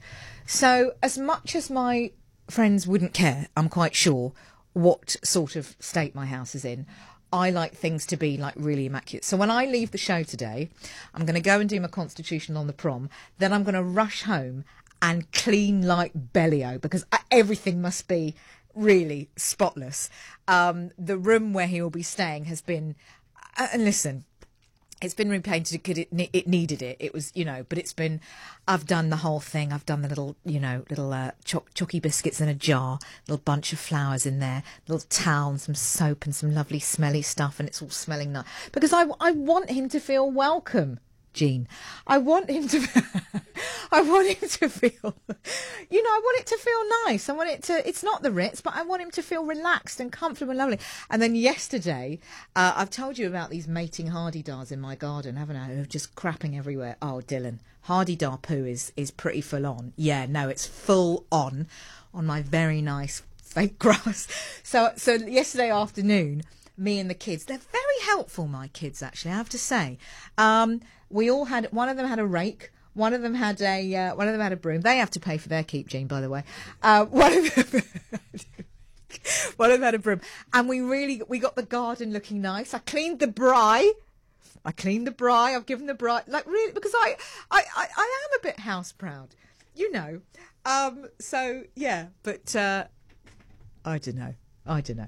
So as much as my friends wouldn't care, I'm quite sure what sort of state my house is in. I like things to be like really immaculate. So when I leave the show today, I'm going to go and do my constitutional on the prom. Then I'm going to rush home and clean like Bellio because everything must be really spotless. Um, the room where he will be staying has been, uh, and listen, it's been repainted because it, it needed it. It was, you know, but it's been, I've done the whole thing. I've done the little, you know, little uh, choc- chalky biscuits in a jar, little bunch of flowers in there, little towel and some soap and some lovely smelly stuff, and it's all smelling nice. Because I, I want him to feel welcome, Jean. I want him to I want him to feel, you know, I want it to feel nice. I want it to, it's not the Ritz, but I want him to feel relaxed and comfortable and lovely. And then yesterday, uh, I've told you about these mating hardy-dars in my garden, haven't I? Who are just crapping everywhere. Oh, Dylan, hardy-dar poo is, is pretty full on. Yeah, no, it's full on, on my very nice fake grass. So, so yesterday afternoon, me and the kids, they're very helpful, my kids, actually, I have to say. Um, we all had, one of them had a rake. One of them had a uh, one of them had a broom. They have to pay for their keep, Jean, by the way. Uh, one of them, one of them had a broom, and we really we got the garden looking nice. I cleaned the braai. I cleaned the braai. I've given the braai like really because I I, I, I am a bit house proud, you know. Um, so yeah, but uh, I don't know. I don't know.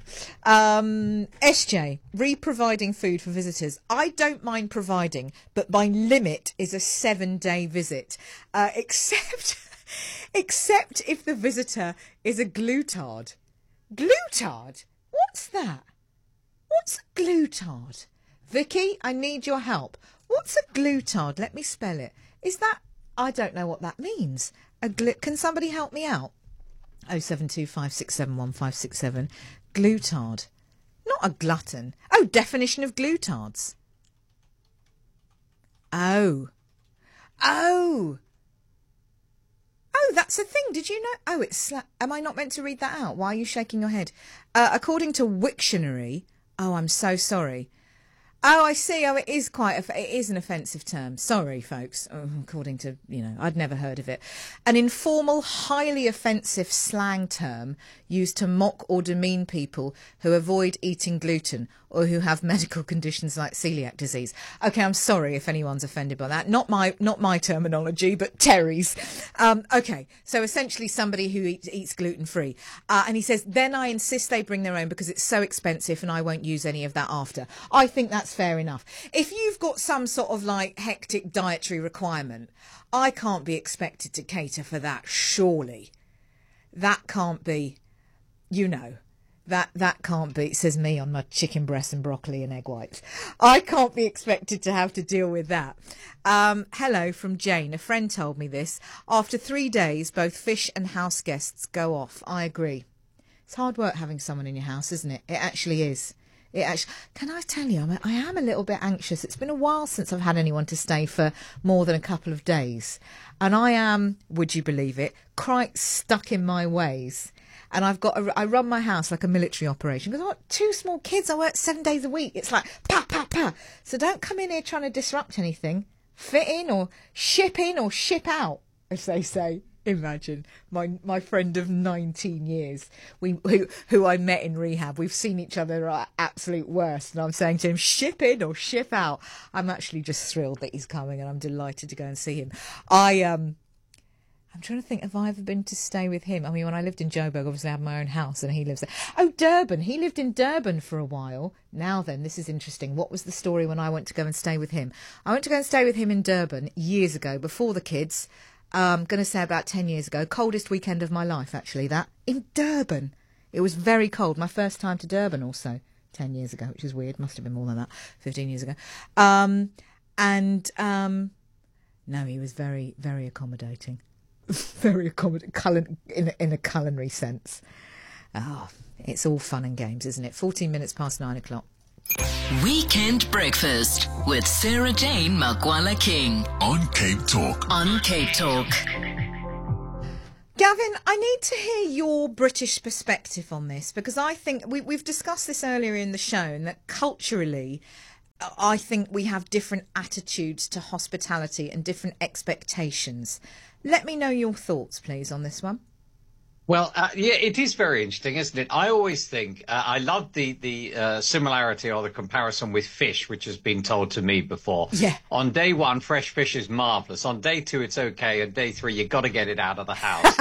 Um, S J, re-providing food for visitors. I don't mind providing, but my limit is a seven-day visit, uh, except except if the visitor is a glutard. Glutard? What's that? What's a glutard? Vicky, I need your help. What's a glutard? Let me spell it. Is that... I don't know what that means. A gl- Can somebody help me out? oh seven two five six seven one five six seven. Glutard. Not a glutton. Oh, definition of glutards. Oh. Oh. Oh, that's a thing. Did you know? Oh, it's... Sla- Am I not meant to read that out? Why are you shaking your head? Uh, according to Wiktionary... Oh, I'm so sorry. Oh, I see. Oh, it is quite, a, it is an offensive term. Sorry, folks. Oh, according to, you know, I'd never heard of it. An informal, highly offensive slang term used to mock or demean people who avoid eating gluten or who have medical conditions like celiac disease. Okay, I'm sorry if anyone's offended by that. Not my, not my terminology, but Terry's. Um, okay, so essentially somebody who eat, eats gluten-free. Uh, and he says, then I insist they bring their own because it's so expensive and I won't use any of that after. I think that's fair enough. If you've got some sort of like hectic dietary requirement, I can't be expected to cater for that, surely. That can't be, you know, that that can't be, says me on my chicken breast and broccoli and egg whites. I can't be expected to have to deal with that. Um, hello from Jane. A friend told me this. After three days, both fish and house guests go off. I agree. It's hard work having someone in your house, isn't it? It actually is. It actually, can I tell you, I'm a, I am a little bit anxious. It's been a while since I've had anyone to stay for more than a couple of days. And I am, would you believe it, quite stuck in my ways. And I've got, a, I run my house like a military operation because I've got two small kids. I work seven days a week. It's like, pa, pa, pa. So don't come in here trying to disrupt anything. Fit in or ship in or ship out, as they say. Imagine my my friend of nineteen years, we who who I met in rehab. We've seen each other at absolute worst, and I'm saying to him, "Ship in or ship out." I'm actually just thrilled that he's coming, and I'm delighted to go and see him. I um, I'm trying to think, have I ever been to stay with him? I mean, when I lived in Joburg, obviously I had my own house and he lives there. Oh, Durban. He lived in Durban for a while. Now then, this is interesting. What was the story when I went to go and stay with him? I went to go and stay with him in Durban years ago, before the kids. I'm um, going to say about ten years ago. Coldest weekend of my life, actually, that. In Durban. It was very cold. My first time to Durban also, ten years ago, which is weird. Must have been more than that, fifteen years ago. Um, and, um, no, he was very, very accommodating. Very accommodating in a, in a culinary sense. Oh, it's all fun and games, isn't it? fourteen minutes past nine o'clock. Weekend Breakfast with Sarah Jane Makwala King on Cape Talk. On Cape Talk. Gavin, I need to hear your British perspective on this, because I think we, we've discussed this earlier in the show, and that culturally, I think we have different attitudes to hospitality and different expectations. Let me know your thoughts, please, on this one. Well, uh, yeah, it is very interesting, isn't it? I always think, uh, I love the, the uh, similarity or the comparison with fish, which has been told to me before. Yeah. On day one, fresh fish is marvellous. On day two, it's okay. On day three, you've got to get it out of the house.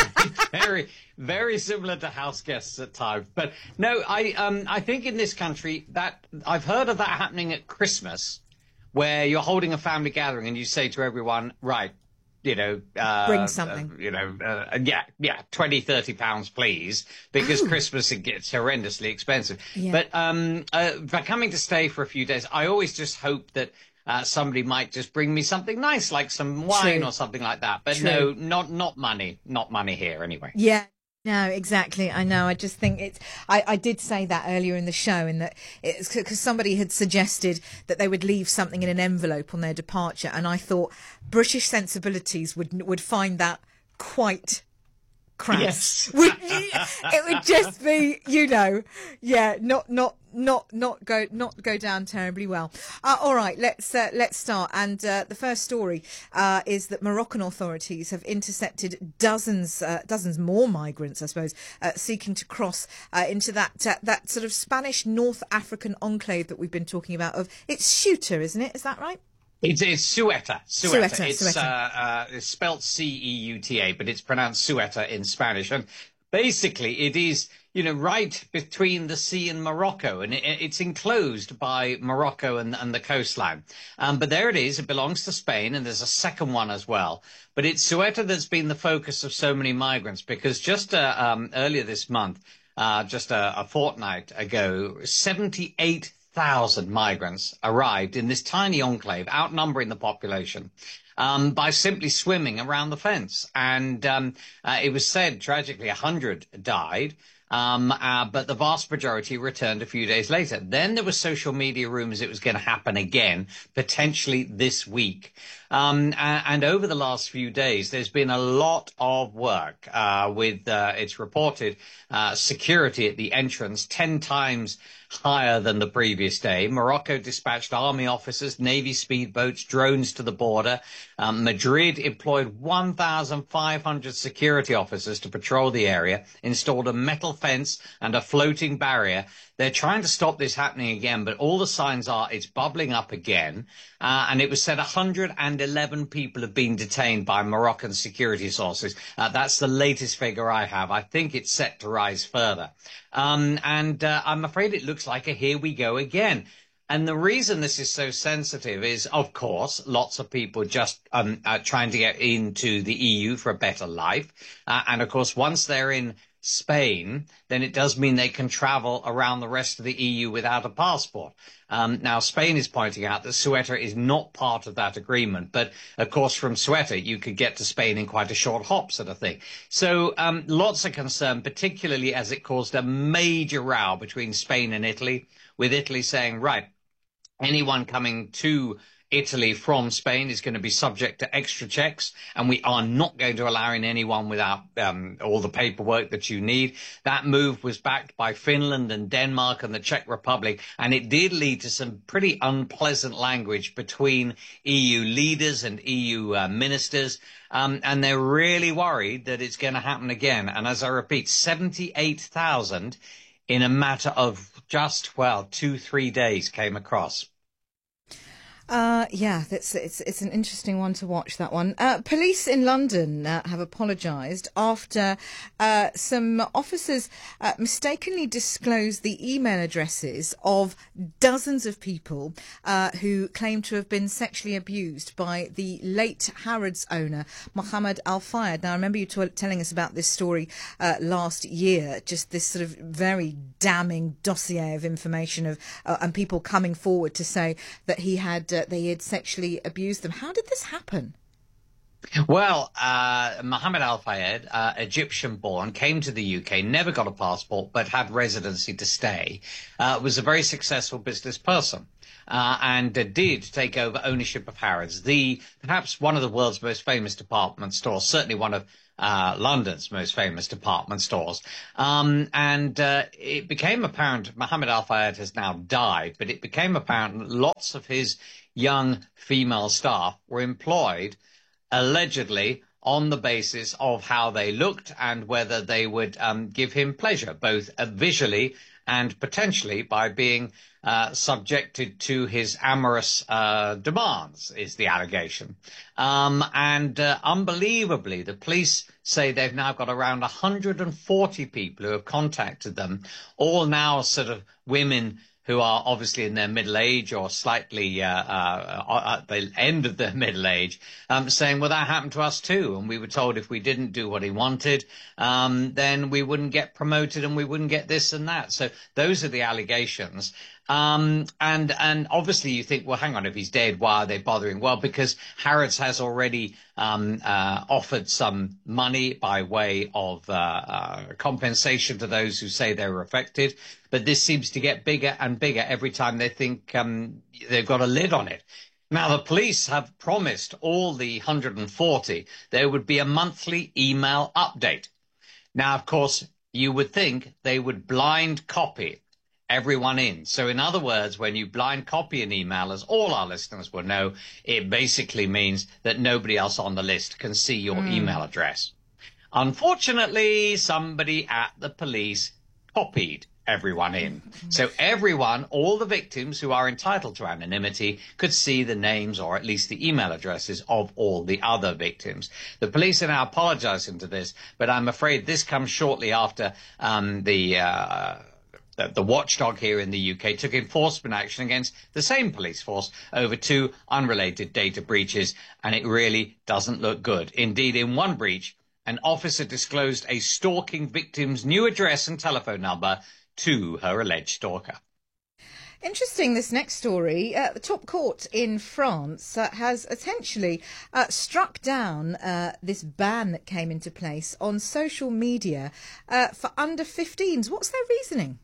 very, very similar to house guests at times. But no, I, um, I think in this country, that I've heard of that happening at Christmas, where you're holding a family gathering and you say to everyone, right, you know, uh, bring something, uh, you know, uh, yeah, yeah, twenty, thirty pounds, please, because Ooh. Christmas, it gets horrendously expensive. Yeah. But um, uh, by coming to stay for a few days, I always just hope that uh, somebody might just bring me something nice, like some wine True. or something like that. But True. no, not not money, not money here anyway. Yeah. No, exactly. I know. I just think it's. I, I did say that earlier in the show, in that it's because somebody had suggested that they would leave something in an envelope on their departure, and I thought British sensibilities would would find that quite crass. Yes. Would, it would just be, you know, yeah, not not not not go not go down terribly well. Uh, all right, let's uh, let's start. And uh, the first story uh, is that Moroccan authorities have intercepted dozens uh, dozens more migrants, I suppose, uh, seeking to cross uh, into that uh, that sort of Spanish North African enclave that we've been talking about. Of it's Ceuta, isn't it? Is that right? It's, it's Ceuta. Ceuta. Ceuta, It's, Ceuta. Uh, uh, it's spelt C E U T A, but it's pronounced Ceuta in Spanish. And basically, it is, you know, right between the sea and Morocco, and it, it's enclosed by Morocco and, and the coastline. Um, but there it is. It belongs to Spain, and there's a second one as well. But it's Ceuta that's been the focus of so many migrants, because just uh, um, earlier this month, uh, just a, a fortnight ago, seventy-eight thousand migrants arrived in this tiny enclave, outnumbering the population, um, by simply swimming around the fence. And um, uh, it was said, tragically, one hundred died, um, uh, but the vast majority returned a few days later. Then there was social media rumours it was going to happen again, potentially this week. Um, and, and over the last few days, there's been a lot of work uh, with, uh, it's reported, uh, security at the entrance, ten times higher than the previous day. Morocco dispatched army officers, Navy speedboats, drones to the border. Um, Madrid employed one thousand five hundred security officers to patrol the area, installed a metal fence and a floating barrier. They're trying to stop this happening again, but all the signs are it's bubbling up again. Uh, and it was said one hundred eleven people have been detained by Moroccan security sources. Uh, that's the latest figure I have. I think it's set to rise further. Um, and uh, I'm afraid it looks like a here we go again. And the reason this is so sensitive is, of course, lots of people just um, uh, trying to get into the E U for a better life. Uh, and, of course, once they're in Spain, then it does mean they can travel around the rest of the E U without a passport. Um, now, Spain is pointing out that Ceuta is not part of that agreement. But, of course, from Ceuta, you could get to Spain in quite a short hop sort of thing. So um, lots of concern, particularly as it caused a major row between Spain and Italy, with Italy saying, right, anyone coming to Italy from Spain is going to be subject to extra checks, and we are not going to allow in anyone without um, all the paperwork that you need. That move was backed by Finland and Denmark and the Czech Republic, and it did lead to some pretty unpleasant language between E U leaders and E U uh, ministers, um, and they're really worried that it's going to happen again. And as I repeat, seventy-eight thousand in a matter of just, well, two, three days came across. Uh, yeah, that's, it's it's an interesting one to watch, that one. Uh, police in London uh, have apologised after uh, some officers uh, mistakenly disclosed the email addresses of dozens of people uh, who claim to have been sexually abused by the late Harrods owner, Mohammed Al Fayed. Now, I remember you t- telling us about this story uh, last year, just this sort of very damning dossier of information of uh, and people coming forward to say that he had uh, they had sexually abused them. How did this happen? Well, uh, Mohammed Al Fayed, uh, Egyptian-born, came to the U K, never got a passport, but had residency to stay, uh, was a very successful business person, uh, and uh, did take over ownership of Harrods, the perhaps one of the world's most famous department stores, certainly one of uh, London's most famous department stores. Um, and uh, it became apparent Mohammed Al Fayed has now died, but it became apparent lots of his young female staff were employed allegedly on the basis of how they looked and whether they would um, give him pleasure, both uh, visually and potentially by being uh, subjected to his amorous uh, demands, is the allegation. Um, and uh, unbelievably, the police say they've now got around one hundred forty people who have contacted them, all now sort of women who are obviously in their middle age or slightly uh, uh, at the end of their middle age, um, saying, well, that happened to us too. And we were told if we didn't do what he wanted, um, then we wouldn't get promoted and we wouldn't get this and that. So those are the allegations. Um, and, and obviously you think, well, hang on, if he's dead, why are they bothering? Well, because Harrods has already um, uh, offered some money by way of uh, uh, compensation to those who say they were affected. But this seems to get bigger and bigger every time they think um, they've got a lid on it. Now, the police have promised all the one hundred forty there would be a monthly email update. Now, of course, you would think they would blind copy everyone in. So in other words, when you blind copy an email, as all our listeners will know, it basically means that nobody else on the list can see your mm. email address. Unfortunately, somebody at the police copied everyone in. So everyone, all the victims who are entitled to anonymity, could see the names or at least the email addresses of all the other victims. The police are now apologizing to this, but I'm afraid this comes shortly after um, the... Uh, The, the watchdog here in the U K took enforcement action against the same police force over two unrelated data breaches, and it really doesn't look good. Indeed, in one breach, an officer disclosed a stalking victim's new address and telephone number to her alleged stalker. Interesting, this next story. Uh, the top court in France uh, has essentially uh, struck down uh, this ban that came into place on social media uh, for under fifteens. What's their reasoning?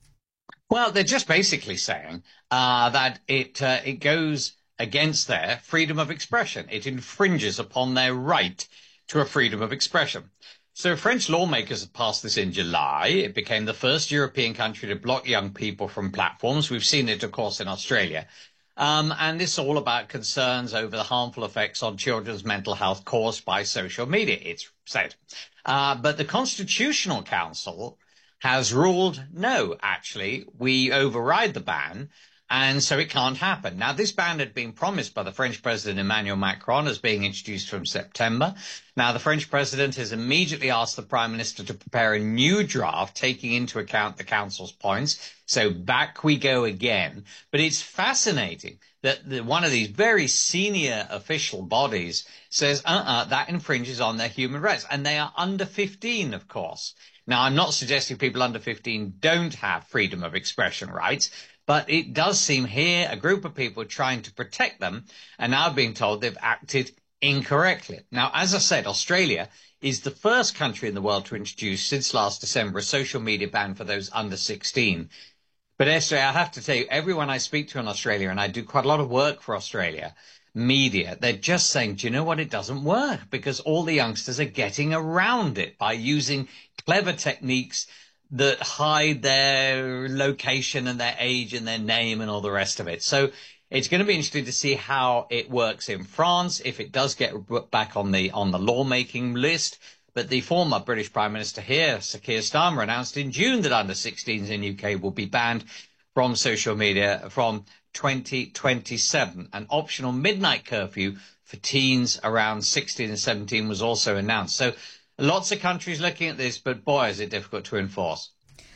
Well, they're just basically saying uh, that it uh, it goes against their freedom of expression. It infringes upon their right to a freedom of expression. So French lawmakers have passed this in July. It became the first European country to block young people from platforms. We've seen it, of course, in Australia. Um, and this is all about concerns over the harmful effects on children's mental health caused by social media, it's said. Uh, but the Constitutional Council has ruled, no, actually, we override the ban, and so it can't happen. Now, this ban had been promised by the French President Emmanuel Macron as being introduced from September. Now, the French President has immediately asked the Prime Minister to prepare a new draft taking into account the Council's points. So back we go again. But it's fascinating that the, one of these very senior official bodies says, uh-uh, that infringes on their human rights. And they are under fifteen, of course. Now, I'm not suggesting people under fifteen don't have freedom of expression rights, but it does seem here a group of people trying to protect them are now being told they've acted incorrectly. Now, as I said, Australia is the first country in the world to introduce, since last December, a social media ban for those under sixteen. But Esther, I have to tell you, everyone I speak to in Australia, and I do quite a lot of work for Australia, media, they're just saying, do you know what, it doesn't work because all the youngsters are getting around it by using clever techniques that hide their location and their age and their name and all the rest of it. So it's going to be interesting to see how it works in France, if it does get back on the on the lawmaking list. But the former British Prime Minister here, Sir Keir Starmer, announced in June that under sixteens in U K will be banned from social media from twenty twenty-seven. An optional midnight curfew for teens around sixteen and seventeen was also announced. So lots of countries looking at this, but boy, is it difficult to enforce.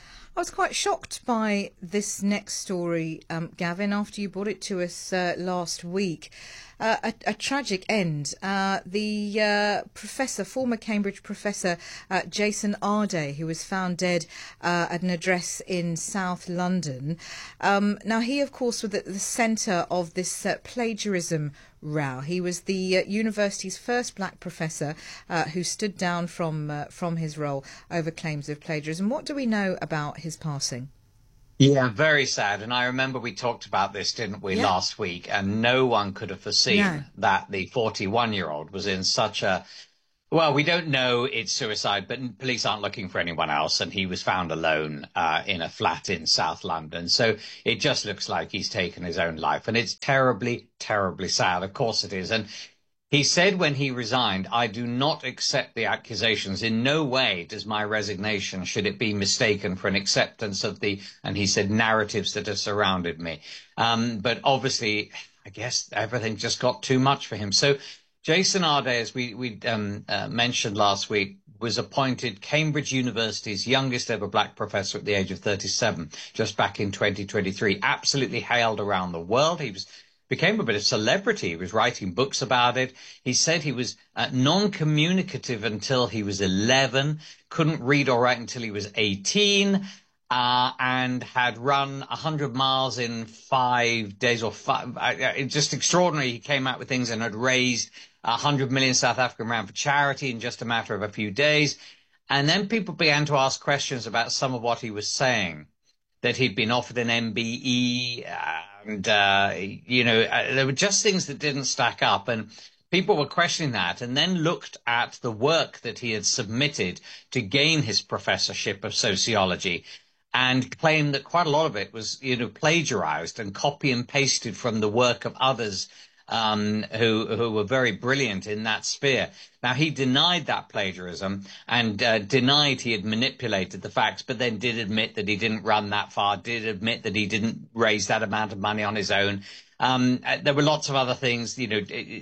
I was quite shocked by this next story, um, Gavin, after you brought it to us uh, last week. Uh, a, a tragic end. Uh, the uh, professor, former Cambridge professor uh, Jason Arday, who was found dead uh, at an address in South London. Um, now, he, of course, was at the centre of this uh, plagiarism row. He was the uh, university's first black professor uh, who stood down from uh, from his role over claims of plagiarism. What do we know about his passing? Yeah, very sad. And I remember we talked about this, didn't we, yeah. last week? And no one could have foreseen no. that the forty-one-year-old was in such a... Well, we don't know it's suicide, but police aren't looking for anyone else. And he was found alone uh, in a flat in South London. So it just looks like he's taken his own life. And it's terribly, terribly sad. Of course it is. And he said when he resigned, I do not accept the accusations. In no way does my resignation, should it be mistaken for an acceptance of the, and he said, narratives that have surrounded me. Um, but obviously, I guess everything just got too much for him. So Jason Arday, as we, we um, uh, mentioned last week, was appointed Cambridge University's youngest ever black professor at the age of thirty-seven, just back in twenty twenty-three. Absolutely hailed around the world. He was became a bit of celebrity. He was writing books about it. He said he was uh, non-communicative until he was eleven, couldn't read or write until he was eighteen, uh, and had run one hundred miles in five days or five. Uh, it's just extraordinary. He came out with things and had raised one hundred million South African rand for charity in just a matter of a few days. And then people began to ask questions about some of what he was saying, that he'd been offered an M B E, and, uh, you know, uh, there were just things that didn't stack up. And people were questioning that, and then looked at the work that he had submitted to gain his professorship of sociology, and claimed that quite a lot of it was, you know, plagiarized and copy and pasted from the work of others um, who, who were very brilliant in that sphere. Now, he denied that plagiarism and uh, denied he had manipulated the facts, but then did admit that he didn't run that far, did admit that he didn't raise that amount of money on his own. Um, there were lots of other things, you know,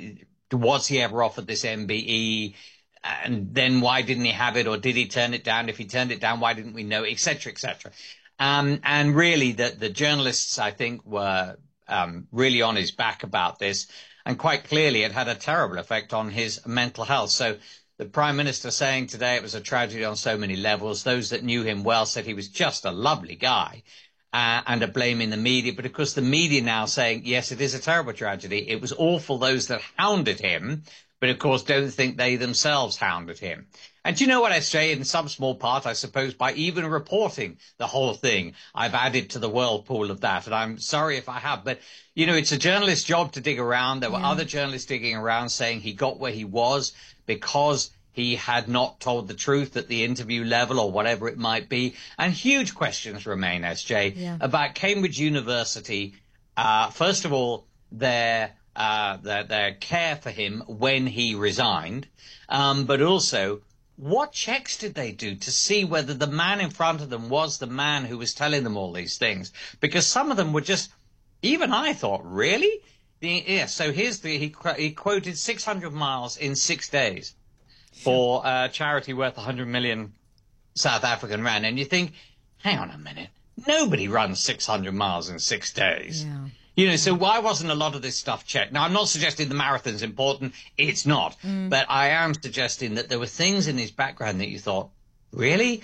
was he ever offered this M B E? And then why didn't he have it, or did he turn it down? If he turned it down, why didn't we know, et cetera, et cetera. Um, and really, the, the journalists, I think, were um, really on his back about this. And quite clearly, it had a terrible effect on his mental health. So the Prime Minister saying today it was a tragedy on so many levels. Those that knew him well said he was just a lovely guy, uh, and are blaming the media. But of course, the media now saying, yes, it is a terrible tragedy. It was awful, those that hounded him, but of course don't think they themselves hounded him. And do you know what I say? In some small part, I suppose, by even reporting the whole thing, I've added to the whirlpool of that. And I'm sorry if I have. But, you know, it's a journalist's job to dig around. There were yeah. other journalists digging around saying he got where he was because he had not told the truth at the interview level or whatever it might be. And huge questions remain, S J, yeah. about Cambridge University. Uh, first of all, their, uh, their, their care for him when he resigned, um, but also, what checks did they do to see whether the man in front of them was the man who was telling them all these things? Because some of them were just, even I thought, really? The, yeah, so here's the, he, he quoted six hundred miles in six days for a charity worth one hundred million South African rand. And you think, hang on a minute, nobody runs six hundred miles in six days. Yeah. You know, so why wasn't a lot of this stuff checked? Now, I'm not suggesting the marathon's important. It's not. Mm. But I am suggesting that there were things in his background that you thought, really?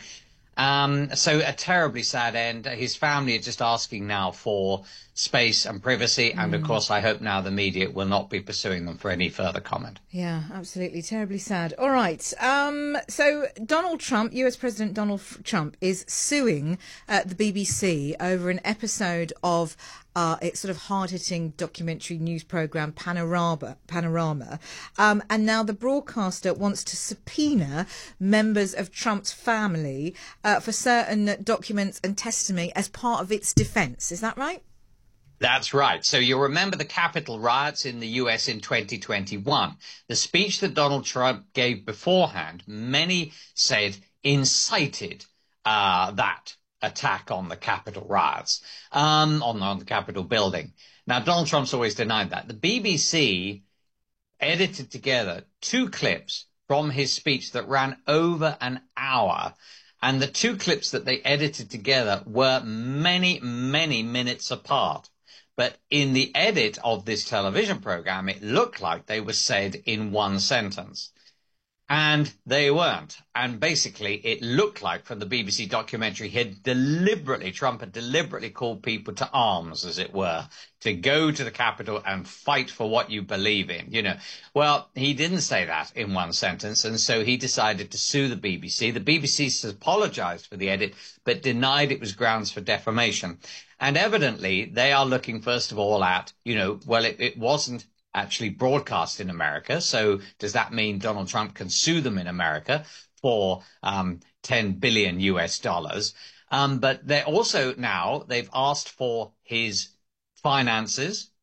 Um, so a terribly sad end. His family are just asking now for space and privacy. And, mm. of course, I hope now the media will not be pursuing them for any further comment. Yeah, absolutely. Terribly sad. All right. Um, so Donald Trump, U S President Donald Trump, is suing uh, the B B C over an episode of Uh, it's sort of hard-hitting documentary news programme Panorama. Panorama. Um, and now the broadcaster wants to subpoena members of Trump's family uh, for certain documents and testimony as part of its defence. Is that right? That's right. So you'll remember the Capitol riots in the U S in twenty twenty-one. The speech that Donald Trump gave beforehand, many said incited uh, that attack on the Capitol riots, um, on, on the Capitol building. Now, Donald Trump's always denied that. The B B C edited together two clips from his speech that ran over an hour. And the two clips that they edited together were many, many minutes apart. But in the edit of this television program, it looked like they were said in one sentence. And they weren't. And basically, it looked like from the B B C documentary, he had deliberately, Trump had deliberately called people to arms, as it were, to go to the Capitol and fight for what you believe in, you know. Well, he didn't say that in one sentence, and so he decided to sue the B B C. The B B C has apologized for the edit, but denied it was grounds for defamation. And evidently, they are looking, first of all, at, you know, well, it, it wasn't actually broadcast in America. So does that mean Donald Trump can sue them in America for um, ten billion U S dollars? Um, but they're also now, they've asked for his finances